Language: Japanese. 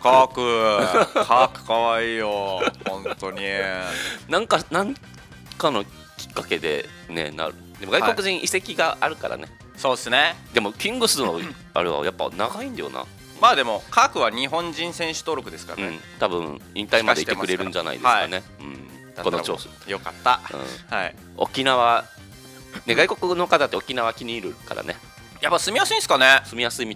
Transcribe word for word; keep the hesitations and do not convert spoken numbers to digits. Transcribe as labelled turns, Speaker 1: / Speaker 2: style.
Speaker 1: カークカークかわいいよ本当に。
Speaker 2: なんかなんかのきっかけでねなる。でも外国人移籍があるからね、はい、
Speaker 1: そうですね。
Speaker 2: でもキングスのあれはやっぱ長いんだよな。
Speaker 1: まあでもカークは日本人選手登録ですからね、
Speaker 2: うん、多分引退までいてくれるんじゃないですかね、はい、うん、この調子
Speaker 1: よかった、
Speaker 2: うん、
Speaker 1: はい、
Speaker 2: 沖縄、ね、外国の方って沖縄気に入るからね。
Speaker 1: やっぱ住みやすいんですかね。
Speaker 2: 住みやすいみ